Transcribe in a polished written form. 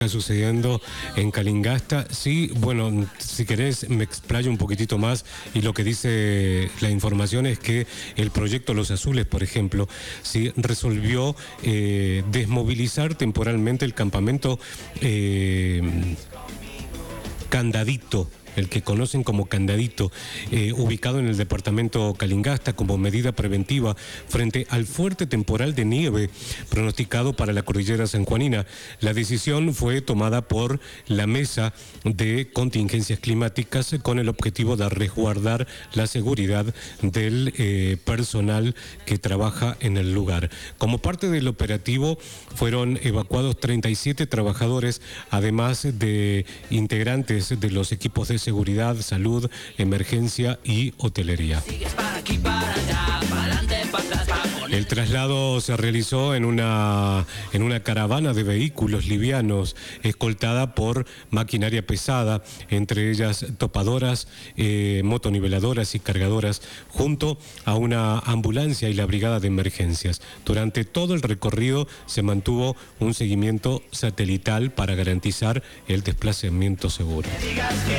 Está sucediendo en Calingasta. Sí, bueno, si querés me explayo un poquitito más, y lo que dice la información es que el proyecto Los Azules, por ejemplo, sí resolvió desmovilizar temporalmente el campamento Candadito, el que conocen como Candadito, ubicado en el departamento Calingasta como medida preventiva frente al fuerte temporal de nieve pronosticado para la cordillera sanjuanina. La decisión fue tomada por la Mesa de Contingencias Climáticas con el objetivo de resguardar la seguridad del personal que trabaja en el lugar. Como parte del operativo fueron evacuados 37 trabajadores, además de integrantes de los equipos de seguridad, salud, emergencia y hotelería. El traslado se realizó en una caravana de vehículos livianos escoltada por maquinaria pesada, entre ellas topadoras, motoniveladoras y cargadoras, junto a una ambulancia y la brigada de emergencias. Durante todo el recorrido se mantuvo un seguimiento satelital para garantizar el desplazamiento seguro.